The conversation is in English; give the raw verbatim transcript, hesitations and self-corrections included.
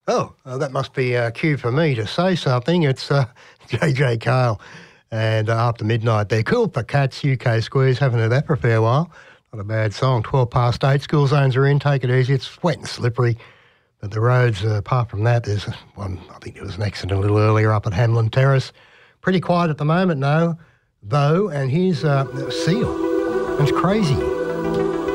Oh, uh, that must be a cue for me to say something. It's uh, J J Cale and uh, After Midnight. They're cool for Cats, U K Squeeze. Haven't heard that for a fair while. Not a bad song. twelve past eight. School zones are in. Take it easy. It's wet and slippery. But the roads, uh, apart from that, there's one, I think there was an accident a little earlier up at Hamlin Terrace. Pretty quiet at the moment, no, though. And here's uh, Seal. It's crazy.